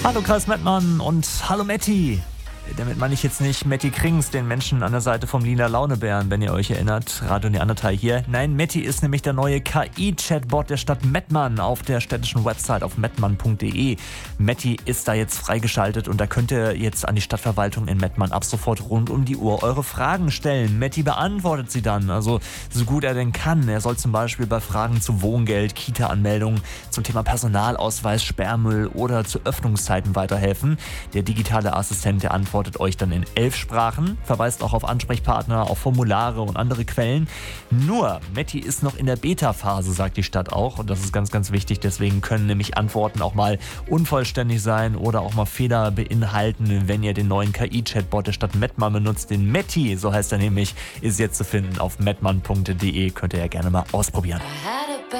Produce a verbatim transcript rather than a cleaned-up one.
Hallo Kreis Mettmann und hallo Matti. Damit meine ich jetzt nicht Matti Krings, den Menschen an der Seite vom Lila Launebären, wenn ihr euch erinnert. Radio Neandertal hier. Nein, Matti ist nämlich der neue K I-Chatbot der Stadt Mettmann auf der städtischen Website auf mettmann punkt de. Matti ist da jetzt freigeschaltet und da könnt ihr jetzt an die Stadtverwaltung in Mettmann ab sofort rund um die Uhr eure Fragen stellen. Matti beantwortet sie dann, also so gut er denn kann. Er soll zum Beispiel bei Fragen zu Wohngeld, Kita-Anmeldung, zum Thema Personalausweis, Sperrmüll oder zu Öffnungszeiten weiterhelfen. Der digitale Assistent, der antwortet euch dann in elf Sprachen, verweist auch auf Ansprechpartner, auf Formulare und andere Quellen. Nur, Matti ist noch in der Beta-Phase, sagt die Stadt auch. Und das ist ganz, ganz wichtig. Deswegen können nämlich Antworten auch mal unvollständig sein oder auch mal Fehler beinhalten, wenn ihr den neuen K I-Chatbot der Stadt Mettmann benutzt. Den Matti, so heißt er nämlich, ist jetzt zu finden auf mettmann punkt de. Könnt ihr ja gerne mal ausprobieren.